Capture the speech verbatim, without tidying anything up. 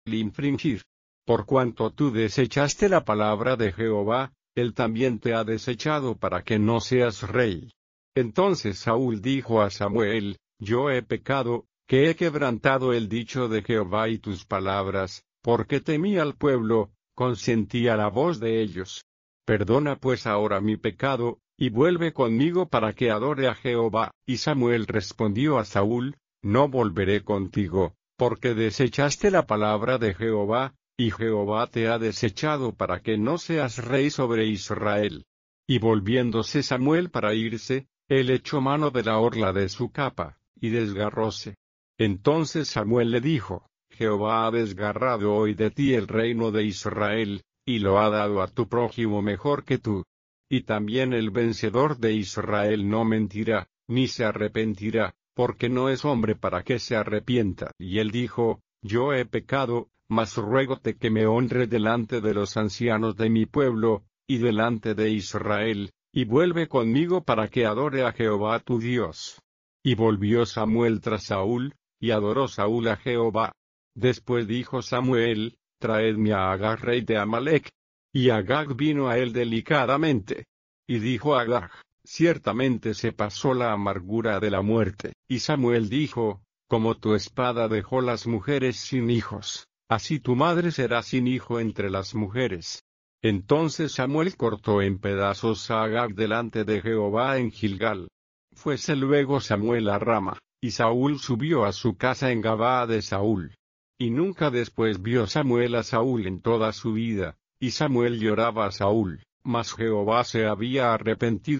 infringir. Por cuanto tú desechaste la palabra de Jehová, él también te ha desechado para que no seas rey. Entonces Saúl dijo a Samuel, yo he pecado, que he quebrantado el dicho de Jehová y tus palabras, porque temí al pueblo, consentí a la voz de ellos. Perdona pues ahora mi pecado, y vuelve conmigo para que adore a Jehová. Y Samuel respondió a Saúl, no volveré contigo, porque desechaste la palabra de Jehová, y Jehová te ha desechado para que no seas rey sobre Israel. Y volviéndose Samuel para irse, él echó mano de la orla de su capa, y desgarróse. Entonces Samuel le dijo, Jehová ha desgarrado hoy de ti el reino de Israel, y lo ha dado a tu prójimo mejor que tú. Y también el vencedor de Israel no mentirá, ni se arrepentirá, porque no es hombre para que se arrepienta. Y él dijo, yo he pecado, mas ruégote que me honre delante de los ancianos de mi pueblo, y delante de Israel, y vuelve conmigo para que adore a Jehová tu Dios. Y volvió Samuel tras Saúl, y adoró Saúl a Jehová. Después dijo Samuel, traedme a Agag rey de Amalec. Y Agag vino a él delicadamente. Y dijo Agag, ciertamente se pasó la amargura de la muerte. Y Samuel dijo, como tu espada dejó las mujeres sin hijos, así tu madre será sin hijo entre las mujeres. Entonces Samuel cortó en pedazos a Agag delante de Jehová en Gilgal. Fuese luego Samuel a Rama, y Saúl subió a su casa en Gabaa de Saúl. Y nunca después vio Samuel a Saúl en toda su vida, y Samuel lloraba a Saúl, mas Jehová se había arrepentido